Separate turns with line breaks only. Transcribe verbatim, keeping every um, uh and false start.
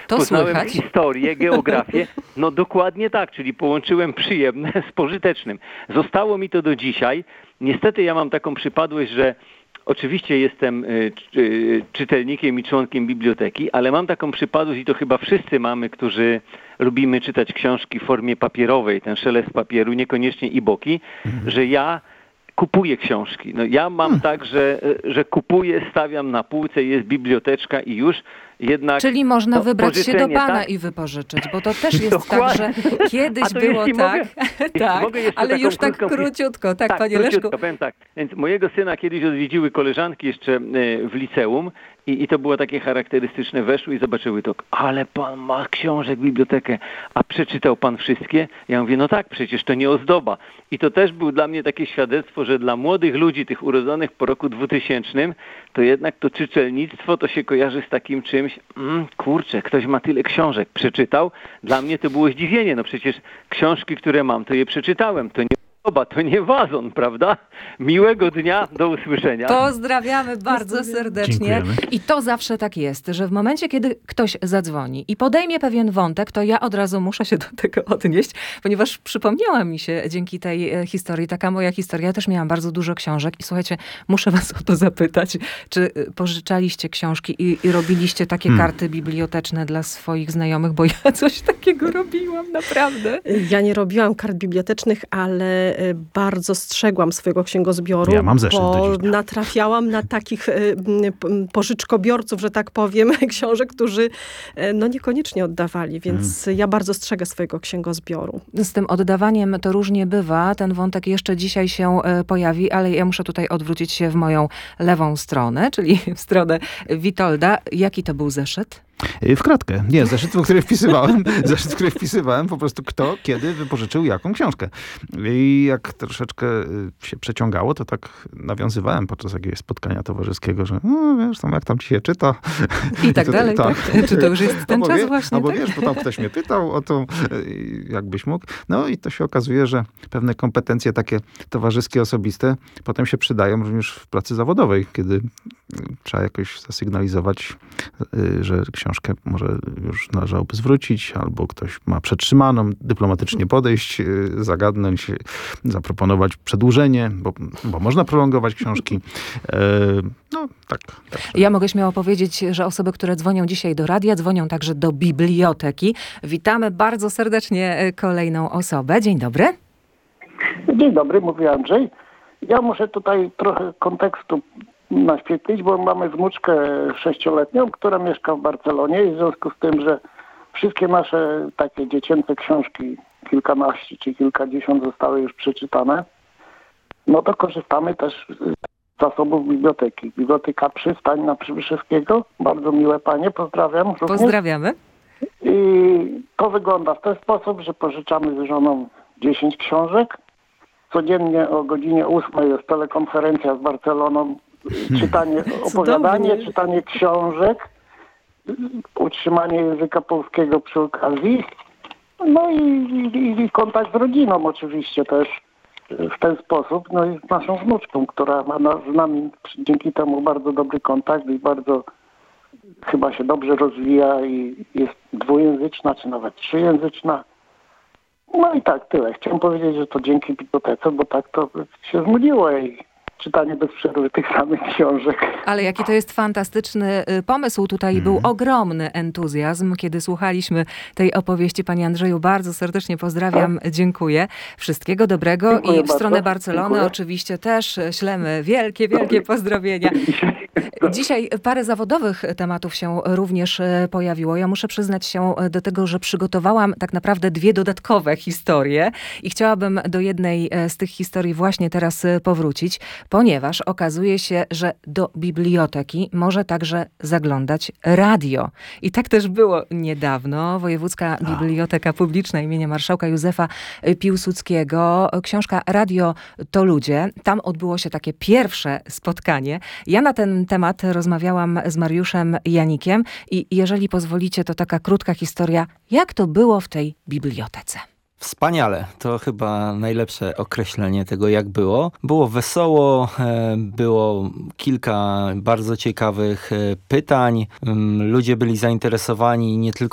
To
Poznałem
słychać.
historię, geografię. No dokładnie tak, czyli połączyłem przyjemne z pożytecznym. Zostało mi to do dzisiaj. Niestety ja mam taką przypadłość, że oczywiście jestem y, y, czytelnikiem i członkiem biblioteki, ale mam taką przypadłość i to chyba wszyscy mamy, którzy lubimy czytać książki w formie papierowej, ten szelest papieru, niekoniecznie e-booki, mhm. że ja kupuję książki. No ja mam hmm. tak, że, że kupuję, stawiam na półce, jest biblioteczka i już jednak...
Czyli można
no,
wybrać się do Pana
tak?
i wypożyczyć, bo to też jest tak, że kiedyś było tak,
mogę,
tak
mogę
ale już tak
krótką...
króciutko. Tak,
tak
Panie
króciutko,
Leszku.
powiem tak. Więc mojego syna kiedyś odwiedziły koleżanki jeszcze w liceum i, i to było takie charakterystyczne. Weszły i zobaczyły to, ale Pan ma książek, bibliotekę, a przeczytał Pan wszystkie? Ja mówię, no tak, przecież to nie ozdoba. I to też był dla mnie takie świadectwo, że dla młodych ludzi, tych urodzonych po roku dwutysięcznym, to jednak to czytelnictwo to się kojarzy z takim czymś, mm, kurczę, ktoś ma tyle książek, przeczytał. Dla mnie to było zdziwienie, no przecież książki, które mam, to je przeczytałem, to nie ozdoba, to nie wazon, prawda? Miłego dnia, do usłyszenia.
Pozdrawiamy bardzo serdecznie.
Dziękujemy.
I to zawsze tak jest, że w momencie, kiedy ktoś zadzwoni i podejmie pewien wątek, to ja od razu muszę się do tego odnieść, ponieważ przypomniała mi się dzięki tej historii taka moja historia. Ja też miałam bardzo dużo książek i słuchajcie, muszę was o to zapytać, czy pożyczaliście książki i, i robiliście takie hmm. karty biblioteczne dla swoich znajomych, bo ja coś takiego robiłam, naprawdę.
Ja nie robiłam kart bibliotecznych, ale bardzo strzegłam swojego księgozbioru,
ja mam zeszyt
bo
do dziś,
natrafiałam na takich pożyczkobiorców, że tak powiem, książek, którzy no niekoniecznie oddawali, więc hmm. ja bardzo strzegę swojego księgozbioru.
Z tym oddawaniem to różnie bywa. Ten wątek jeszcze dzisiaj się pojawi, ale ja muszę tutaj odwrócić się w moją lewą stronę, czyli w stronę Witolda. Jaki to był zeszyt?
W kratkę. Nie, zeszyt, w który wpisywałem, zeszyt, w który wpisywałem po prostu kto, kiedy wypożyczył jaką książkę. I jak troszeczkę się przeciągało, to tak nawiązywałem podczas jakiegoś spotkania towarzyskiego, że no wiesz, tam jak tam ci się czyta.
I tak I to, dalej. Tak. Tak. Czy to już jest ten
no
czas
wie,
właśnie?
No bo
tak?
wiesz, bo tam ktoś mnie pytał o to, jakbyś mógł. No i to się okazuje, że pewne kompetencje takie towarzyskie, osobiste potem się przydają również w pracy zawodowej, kiedy trzeba jakoś zasygnalizować, że książkę może już należałoby zwrócić, albo ktoś ma przetrzymaną, dyplomatycznie podejść, zagadnąć, zaproponować przedłużenie, bo, bo można prolongować książki. No, tak, tak.
Ja mogę śmiało powiedzieć, że osoby, które dzwonią dzisiaj do radia, dzwonią także do biblioteki. Witamy bardzo serdecznie kolejną osobę. Dzień dobry.
Dzień dobry, mówi Andrzej. Ja muszę tutaj trochę kontekstu naświetlić, bo mamy wnuczkę sześcioletnią, która mieszka w Barcelonie i w związku z tym, że wszystkie nasze takie dziecięce książki, kilkanaście czy kilkadziesiąt zostały już przeczytane, no to korzystamy też z zasobów biblioteki. Biblioteka Przystań na Przybyszewskiego. Bardzo miłe panie, pozdrawiam. Również.
Pozdrawiamy.
I to wygląda w ten sposób, że pożyczamy z żoną dziesięć książek. Codziennie o godzinie ósmej jest telekonferencja z Barceloną, czytanie, opowiadanie, Cudownie. czytanie książek, utrzymanie języka polskiego przy okazji, no i, i, i kontakt z rodziną oczywiście też w ten sposób, no i z naszą wnuczką, która ma na, z nami dzięki temu bardzo dobry kontakt i bardzo chyba się dobrze rozwija i jest dwujęzyczna, czy nawet trzyjęzyczna. No i tak, tyle. Chciałem powiedzieć, że to dzięki bibliotece, bo tak to się znudziło jej czytanie bez przerwy tych samych książek.
Ale jaki to jest fantastyczny pomysł. Tutaj był ogromny entuzjazm, kiedy słuchaliśmy tej opowieści. Panie Andrzeju, bardzo serdecznie pozdrawiam, dziękuję. Wszystkiego dobrego.
Dziękuję
I w
bardzo.
stronę Barcelony
Dziękuję.
oczywiście też ślemy wielkie, wielkie pozdrowienia. Dzisiaj parę zawodowych tematów się również pojawiło. Ja muszę przyznać się do tego, że przygotowałam tak naprawdę dwie dodatkowe historie i chciałabym do jednej z tych historii właśnie teraz powrócić, ponieważ okazuje się, że do biblioteki może także zaglądać radio. I tak też było niedawno. Wojewódzka Biblioteka Publiczna imienia marszałka Józefa Piłsudskiego. Książka Radio to ludzie. Tam odbyło się takie pierwsze spotkanie. Ja na ten temat rozmawiałam z Mariuszem Janikiem i jeżeli pozwolicie, to taka krótka historia, jak to było w tej bibliotece.
Wspaniale. To chyba najlepsze określenie tego, jak było. Było wesoło, było kilka bardzo ciekawych pytań. Ludzie byli zainteresowani nie tylko